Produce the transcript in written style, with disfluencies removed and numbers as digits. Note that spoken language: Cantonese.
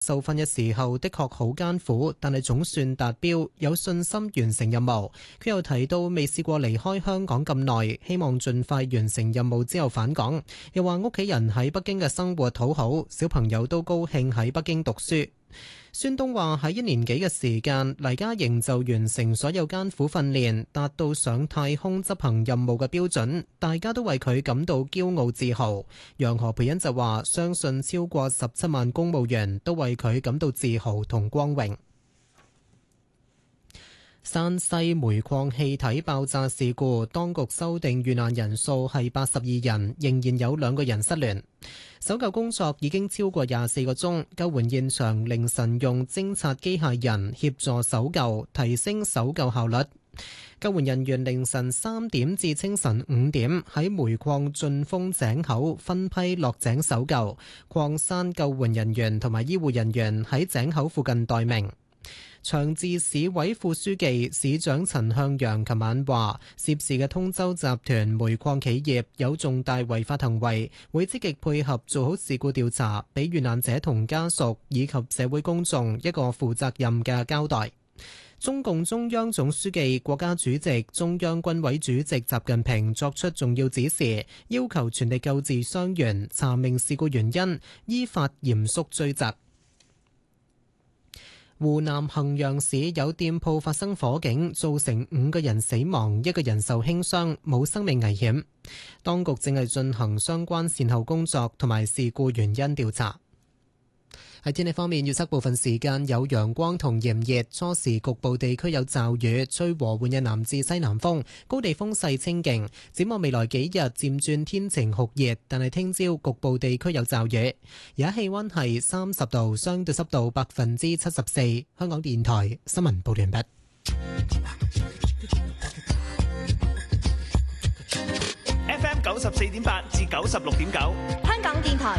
受訓嘅時候的確好艱苦，但係總算達標，有信心完成任務。佢又提到未試過離開香港咁耐，希望盡快完成任務之後返港。又話屋企人喺北京嘅生活好好，小朋友都高興喺北京讀書。孫東話喺1年幾嘅時間，黎家瑩就完成所有艱苦訓練，達到上太空執行任務嘅標準，大家都為佢感到驕傲自豪。楊何蓓茵就話，相信超過17萬公務員都為佢感到自豪同光榮。山西煤礦氣體爆炸事故，當局修訂遇難人數係82人，仍然有2個人失聯。搜救工作已經超過24個鐘，救援現場凌晨用偵察機械人協助搜救，提升搜救效率。救援人員凌晨3點至清晨5點喺煤礦進風井口分批落井搜救，礦山救援人員同埋醫護人員喺井口附近待命。長治市委副書記、市長陳向陽琴晚話，涉事嘅通州集團煤礦企業有重大違法行為，會積極配合做好事故調查，俾遇難者同家屬以及社會公眾一個負責任嘅交代。中共中央總書記、國家主席、中央軍委主席習近平作出重要指示，要求全力救治傷員，查明事故原因，依法嚴肅追責。湖南衡陽市有店鋪發生火警，造成5個人死亡，1個人受輕傷，冇生命危險。當局正係進行相關善後工作同埋事故原因調查。喺天氣方面，預測部分時間有陽光同炎熱，初時局部地區有驟雨，吹和緩嘅南至西南風，高地風勢清勁。展望未來幾日漸轉天晴酷熱，但係聽朝局部地區有驟雨。而家氣溫係30度，相對濕度74%。香港電台新聞報道完畢。 FM 94.8至96.9， 香港電台